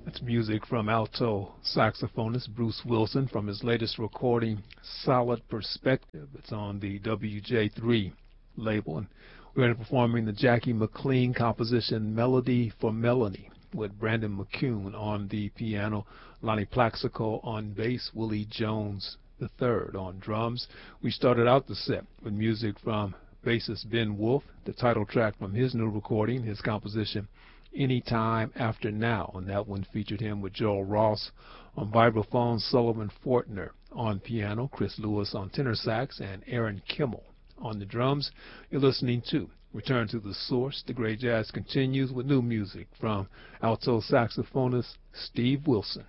It's music from alto saxophonist Bruce Wilson from his latest recording, Solid Perspective. It's on the WJ3 label. And we're going to be performing the Jackie McLean composition Melody for Melanie with Brandon McCune on the piano, Lonnie Plaxico on bass, Willie Jones III on drums. We started out the set with music from bassist Ben Wolf, the title track from his new recording, his composition Anytime After Now, and that one featured him with Joel Ross on vibraphone, Sullivan Fortner on piano, Chris Lewis on tenor sax, and Aaron Kimmel on the drums. You're listening to Return to the Source. The Great Jazz continues with new music from alto saxophonist Steve Wilson.